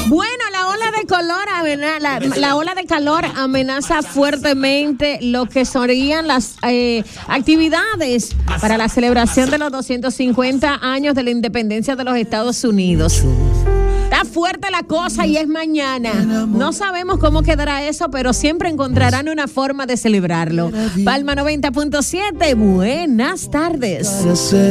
Bueno, la ola de la ola de calor amenaza fuertemente lo que serían las actividades para la celebración de los 250 años de la independencia de los Estados Unidos. Está fuerte la cosa y es mañana. No sabemos cómo quedará eso, pero siempre encontrarán una forma de celebrarlo. Palma 90.7, buenas tardes.